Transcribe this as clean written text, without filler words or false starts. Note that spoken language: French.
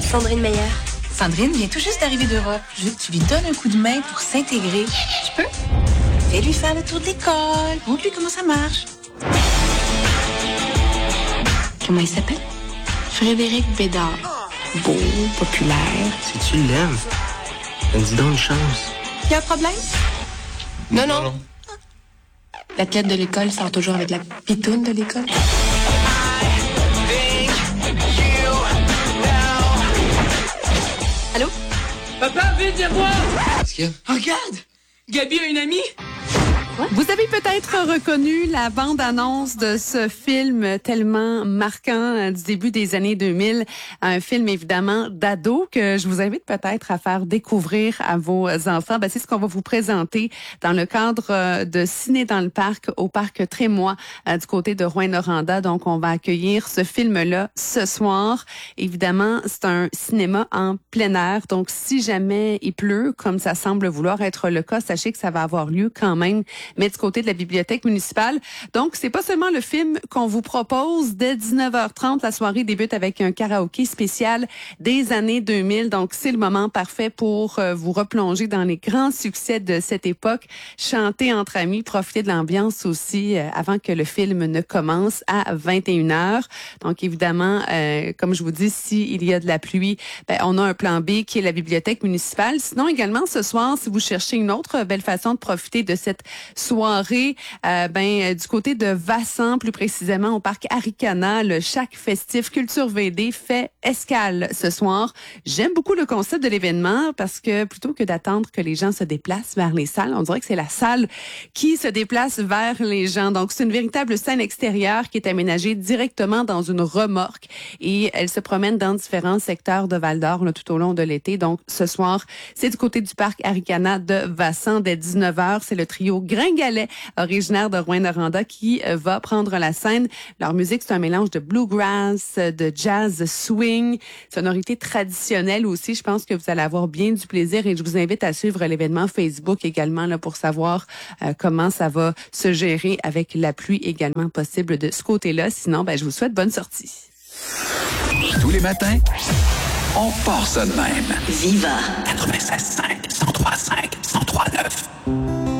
Sandrine Meyer. Sandrine vient tout juste d'arriver d'Europe. Je veux que tu lui donnes un coup de main pour s'intégrer. Je peux? Fais-lui faire le tour de l'école. Montre-lui comment ça marche. Comment il s'appelle? Frédéric Bédard. Beau, populaire. Si tu l'aimes, dis donc une chance. Y a un problème? Non. L'athlète de l'école sort toujours avec la pitoune de l'école. Allô? Papa, vite, viens voir! Qu'est-ce qu'il y a? Regarde! Gabi a une amie! Vous avez peut-être reconnu la bande-annonce de ce film tellement marquant du début des années 2000. Un film évidemment d'ado que je vous invite peut-être à faire découvrir à vos enfants. C'est ce qu'on va vous présenter dans le cadre de Ciné dans le parc, au parc Trémois du côté de Rouyn-Noranda. Donc, on va accueillir ce film-là ce soir. Évidemment, c'est un cinéma en plein air. Donc, si jamais il pleut, comme ça semble vouloir être le cas, sachez que ça va avoir lieu quand même, mais du côté de la bibliothèque municipale. Donc, c'est pas seulement le film qu'on vous propose. Dès 19h30, la soirée débute avec un karaoké spécial des années 2000. Donc, c'est le moment parfait pour vous replonger dans les grands succès de cette époque. Chanter entre amis, profiter de l'ambiance aussi avant que le film ne commence à 21h. Donc, évidemment, comme je vous dis, s'il y a de la pluie, on a un plan B qui est la bibliothèque municipale. Sinon, également, ce soir, si vous cherchez une autre belle façon de profiter de cette soirée, du côté de Vassan, plus précisément au parc Arikana, le Shack festif Culture VD fait escale ce soir. J'aime beaucoup le concept de l'événement parce que plutôt que d'attendre que les gens se déplacent vers les salles, on dirait que c'est la salle qui se déplace vers les gens. Donc, c'est une véritable scène extérieure qui est aménagée directement dans une remorque et elle se promène dans différents secteurs de Val-d'Or tout au long de l'été. Donc, ce soir, c'est du côté du parc Arikana de Vassan dès 19h. C'est le trio Gringalet, originaire de Rouyn-Noranda, qui va prendre la scène. Leur musique, c'est un mélange de bluegrass, de jazz, swing, sonorité traditionnelle aussi. Je pense que vous allez avoir bien du plaisir et je vous invite à suivre l'événement Facebook également là, pour savoir comment ça va se gérer avec la pluie également possible de ce côté-là. Sinon, je vous souhaite bonne sortie. Tous les matins, on part ça de même. Viva 96.5, 103.5, 103.9.